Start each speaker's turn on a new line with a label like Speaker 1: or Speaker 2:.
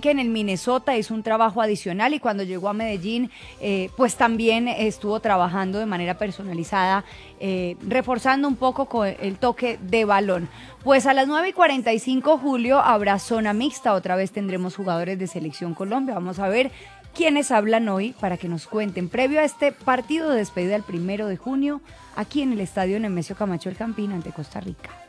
Speaker 1: que en el Minnesota hizo un trabajo adicional y cuando llegó a Medellín, pues también estuvo trabajando de manera personalizada, reforzando un poco con el toque de balón. Pues a las 9:45, Julio, habrá zona mixta. Otra vez tendremos jugadores de Selección Colombia. Vamos a ver quiénes hablan hoy para que nos cuenten. Previo a este partido de despedida el 1 de junio, aquí en el estadio Nemesio Camacho El Campín ante Costa Rica.